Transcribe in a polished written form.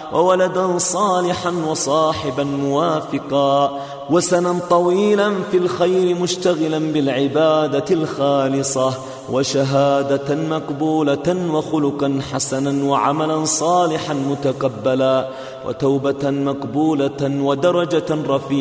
وولدا صالحا وصاحبا موافقا، وسنا طويلا في الخير مشتغلا بالعبادة الخالصة، وشهادة مقبولة وخلقا حسنا وعملا صالحا متقبلا، وتوبة مقبولة ودرجة رفيعة